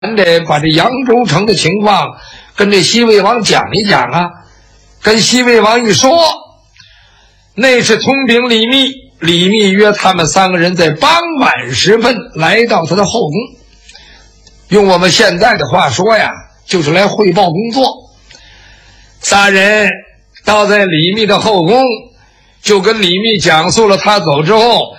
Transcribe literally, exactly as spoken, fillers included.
咱得把这扬州城的情况跟这西魏王讲一讲啊。跟西魏王一说，那是通禀李密，李密约他们三个人在傍晚时分来到他的后宫，用我们现在的话说呀，就是来汇报工作。仨人到在李密的后宫，就跟李密讲述了他走之后